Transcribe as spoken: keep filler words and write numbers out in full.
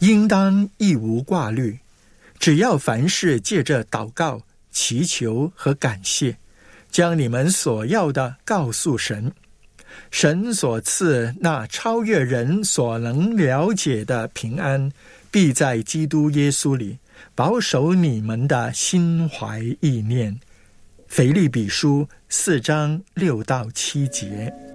应当一无挂虑，只要凡事借着祷告、祈求和感谢，将你们所要的告诉神。神所赐那超越人所能了解的平安，必在基督耶稣里保守你们的心怀意念。腓立比书四章六到七节。